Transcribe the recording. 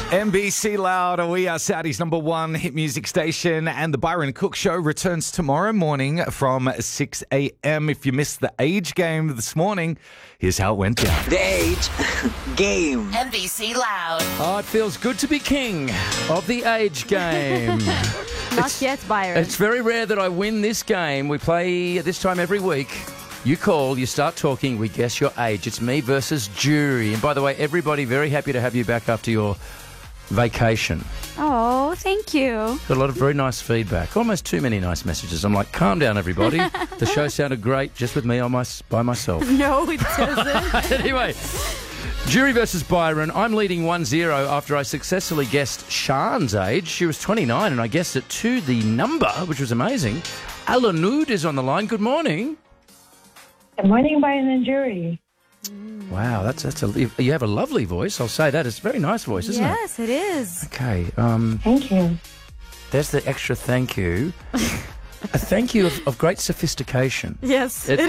NBC Loud, we are Saudi's number one hit music station, and the Byron Cook Show returns tomorrow morning from 6 a.m. If you missed the age game this morning, here's how it went down. The age game. NBC Loud. Oh, it feels good to be king of the age game. Not yet, Byron. It's very rare that I win this game. We play at this time every week. You call, you start talking, we guess your age. It's me versus jury. And by the way, everybody, very happy to have you back after your vacation. Oh, thank you. Got a lot of very nice feedback. Almost too many nice messages. I'm like, calm down, everybody. The show sounded great just with me by myself. No, it doesn't. Anyway, jury versus Byron. I'm leading 1-0 after I successfully guessed Sian's age. She was 29 and I guessed it to the number, which was amazing. Alanud is on the line. Good morning. Good morning, Byron and Jury. Wow, you have a lovely voice. I'll say that. It's a very nice voice, isn't it? Yes, it is. Okay. Thank you. There's the extra thank you. A thank you of great sophistication. Yes.